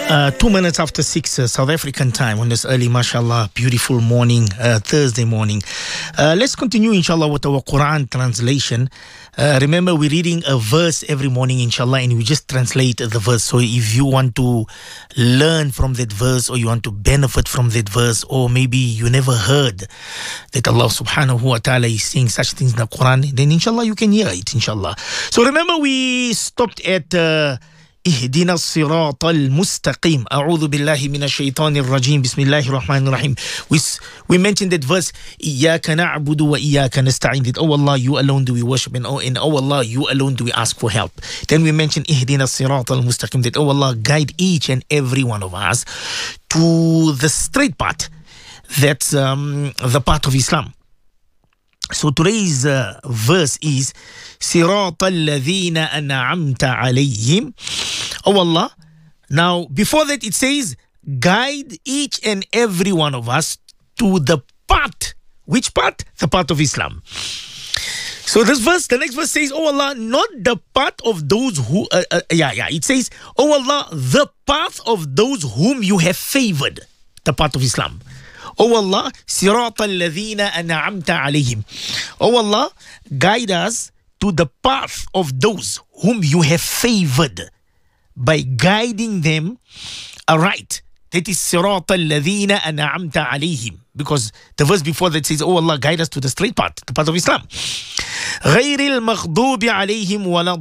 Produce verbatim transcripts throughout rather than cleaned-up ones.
Uh, two minutes after six, uh, South African time on this early, mashallah, beautiful morning, uh, Thursday morning. Uh, let's continue, inshallah, with our Quran translation. Uh, remember, we're reading a verse every morning, inshallah, and we just translate the verse. So if you want to learn from that verse, or you want to benefit from that verse, or maybe you never heard that Allah subhanahu wa ta'ala is saying such things in the Quran, then inshallah you can hear it, inshallah. So remember, we stopped at... Uh, اهدنا الصراط المستقيم أعوذ بالله من الشيطان الرجيم بسم الله الرحمن الرحيم. We, we mentioned that verse إياك نعبد وإياك نستعين, that oh Allah, you alone do we worship, and oh, and oh Allah, you alone do we ask for help. Then we mentioned اهدنا الصراط المستقيم, that oh Allah, guide each and every one of us to the straight path, that's um, the path of Islam. So today's uh, verse is صراط الذين أنعمت عليهم. Oh Allah. Now before that it says guide each and every one of us to the path. Which path? The path of Islam. So this verse, the next verse says, oh Allah, not the path of those who, uh, uh, yeah, yeah. It says, oh Allah, the path of those whom you have favored. The path of Islam. Oh Allah, صراط الذين أنعمت عليهم. Oh Allah, guide us to the path of those whom you have favored by guiding them aright. That is صراط الذين أنعمت عليهم. Because the verse before that says, oh Allah, guide us to the straight path, the path of Islam. غير المغضوب عليهم ولا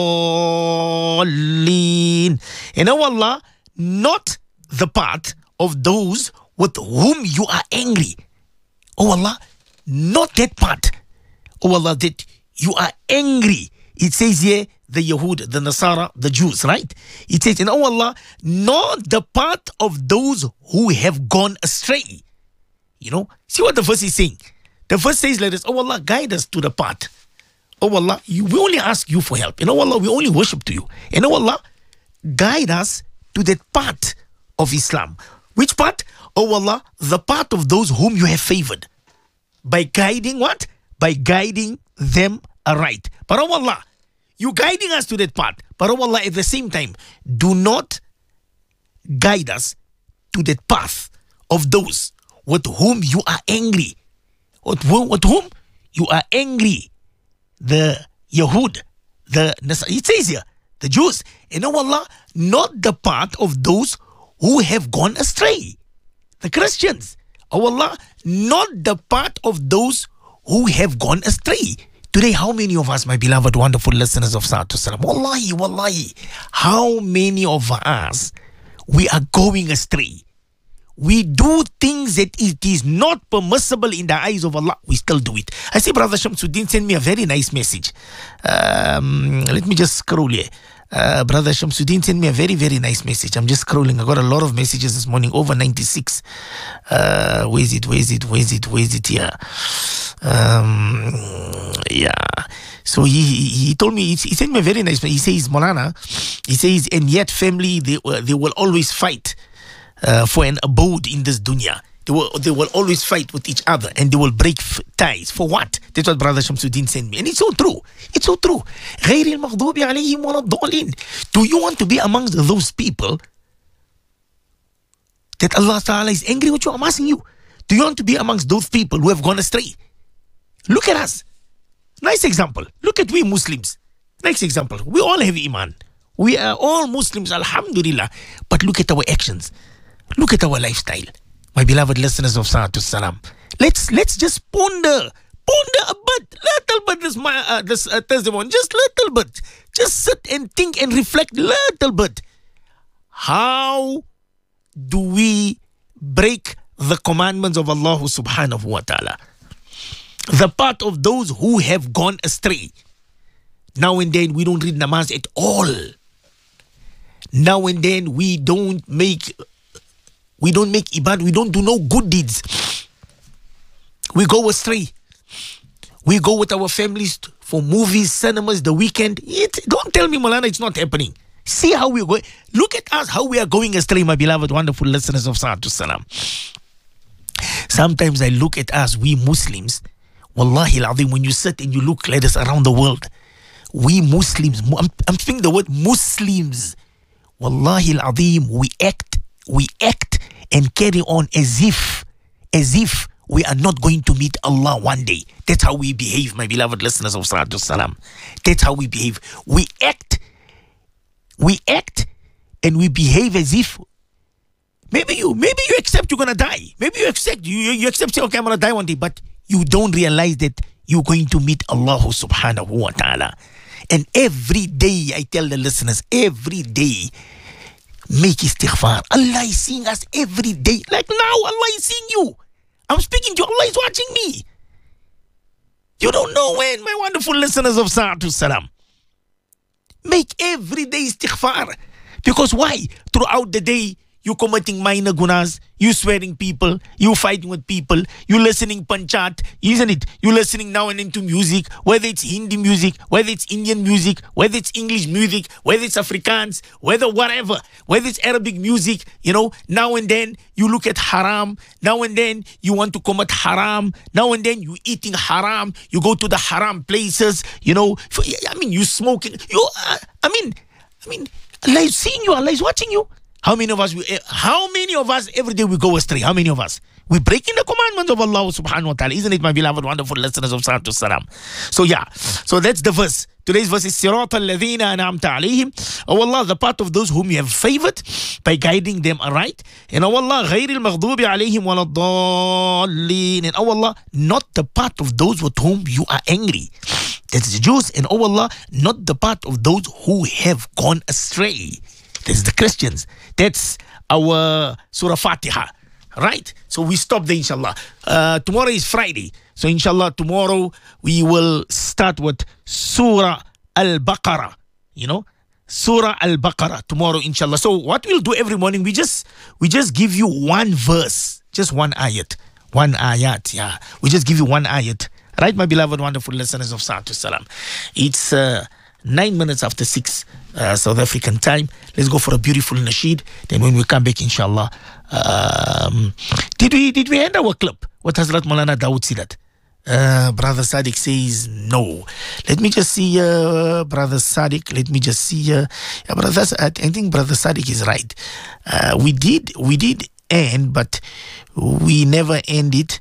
الضالين. And oh Allah, not the path of those with whom you are angry. Oh Allah, not that part. Oh Allah, that you are angry. It says here, the Yahud, the Nasara, the Jews, right? It says, and oh Allah, not the part of those who have gone astray. You know, see what the verse is saying? The verse says, let us, oh Allah, guide us to the path. Oh Allah, you, we only ask you for help. And oh Allah, we only worship to you. And oh Allah, guide us to that path of Islam. Which path? Oh Allah, the path of those whom you have favored. By guiding what? By guiding them aright. But oh Allah, you guiding us to that path. But oh Allah, at the same time, do not guide us to that path of those with whom you are angry. With whom, with whom you are angry. The Yahud, the Nasara, it says here, the Jews. And oh Allah, not the path of those who have gone astray. The Christians. Oh Allah, not the path of those who have gone astray. Today, how many of us, my beloved, wonderful listeners of Salatu Salam, wallahi, wallahi, how many of us, we are going astray. We do things that it is not permissible in the eyes of Allah. We still do it. I see Brother Shamsuddin sent me a very nice message. Um, let me just scroll here. Uh, Brother Shamsuddin sent me a very, very nice message. I'm just scrolling. I got a lot of messages this morning, over ninety-six. Uh, where is it? Where is it? Where is it? Where is it? Yeah. Um, yeah. So he, he, he told me, he sent me a very nice message. He says, Molana, he says, and yet family, they, they will always fight uh, for an abode in this dunya. They will, they will always fight with each other, and they will break f- ties. For what? That's what Brother Shamsuddin sent me. And it's so true. It's so true. غير المغضوب عليهم ولا الضالين. Do you want to be amongst those people that Allah Ta'ala is angry with you? I'm asking you. Do you want to be amongst those people who have gone astray? Look at us. Nice example. Look at we Muslims. Nice example. We all have Iman. We are all Muslims, alhamdulillah. But look at our actions. Look at our lifestyle. My beloved listeners of Salatu Salam, let's let's just ponder, ponder a bit, little bit this my uh, this uh, Thursday morning, just little bit, just sit and think and reflect little bit. How do we break the commandments of Allah Subhanahu wa Taala? The part of those who have gone astray. Now and then we don't read namaz at all. Now and then we don't make. We don't make ibad, we don't do no good deeds. We go astray. We go with our families for movies, cinemas, the weekend. It, don't tell me, Malana, it's not happening. See how we're going. Look at us, how we are going astray, my beloved, wonderful listeners of Salatu Salam. Sometimes I look at us, we Muslims, wallahi al-azim, when you sit and you look at us around the world, we Muslims, I'm, I'm speaking the word Muslims, wallahi al-azim, we act, we act and carry on as if, as if we are not going to meet Allah one day. That's how we behave, my beloved listeners of Salatu Salam. That's how we behave. We act, we act and we behave as if maybe you, maybe you accept you're gonna die. Maybe you accept, you, you accept, say, okay, I'm gonna die one day, but you don't realize that you're going to meet Allah subhanahu wa ta'ala. And every day, I tell the listeners, every day, make istighfar. Allah is seeing us every day. Like now, Allah is seeing you. I'm speaking to you. Allah is watching me. You don't know when, my wonderful listeners of Salatu Salam. Make every day istighfar. Because why? Throughout the day, you committing minor gunas, you swearing people, you fighting with people, you listening panchat, isn't it? You listening now and then to music, whether it's Hindi music, whether it's Indian music, whether it's English music, whether it's Afrikaans, whether whatever, whether it's Arabic music, you know, now and then you look at haram, now and then you want to commit haram, now and then you eating haram, you go to the haram places, you know, I mean, you smoking, you, uh, I mean, I mean, Allah is seeing you, Allah is watching you. How many of us, we, how many of us every day we go astray? How many of us? We're breaking the commandments of Allah subhanahu wa ta'ala. Isn't it, my beloved, wonderful listeners of Salatu Salam? So yeah, so that's the verse. Today's verse is Sirat al-ladhina an'amta alayhim. Oh Allah, the part of those whom you have favored by guiding them aright. And oh Allah, غير المغضوب عليهم ولا الضالين. And oh Allah, not the part of those with whom you are angry. That's the Jews. And oh Allah, not the part of those who have gone astray. That's the Christians. That's our Surah Fatiha. Right? So we stop there, inshallah. Uh, tomorrow is Friday. So inshallah, tomorrow we will start with Surah Al-Baqarah. You know? Surah Al-Baqarah. Tomorrow, inshallah. So what we'll do every morning, we just we just give you one verse. Just one ayat. One ayat, yeah. We just give you one ayat. Right, my beloved, wonderful listeners of Salatu Salam. It's... Uh, Nine minutes after six uh, South African time. Let's go for a beautiful nasheed. Then when we come back, inshallah, um, did we did we end our clip? What has Hazrat Maulana Dawood Sidat? Uh, Brother Sadiq says no. Let me just see, uh, Brother Sadiq. Let me just see. Uh, yeah, brother, I think Brother Sadiq is right. Uh, we did we did end, but we never end it.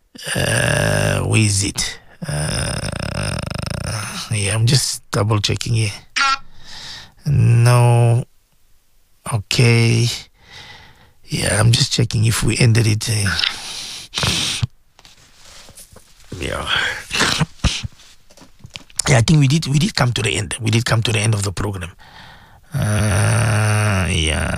Uh, where is it? Uh, Yeah, I'm just double checking here. No. Okay. Yeah, I'm just checking if we ended it. Uh, yeah. Yeah, I think we did. We did come to the end. We did come to the end of the program. Uh, yeah.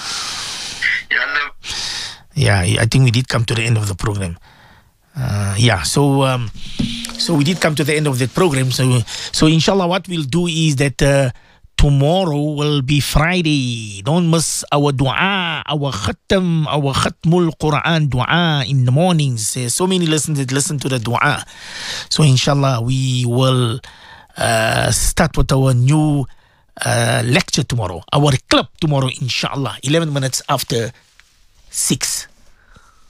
Yeah, I think we did come to the end of the program. Uh, yeah. So. Um, So we did come to the end of the program. So, so inshallah, what we'll do is that uh, tomorrow will be Friday. Don't miss our dua, our khatam, our khatmul Quran dua in the mornings. Uh, so many listeners that listen to the dua. So inshallah, we will uh, start with our new uh, lecture tomorrow, our club tomorrow, inshallah, eleven minutes after six.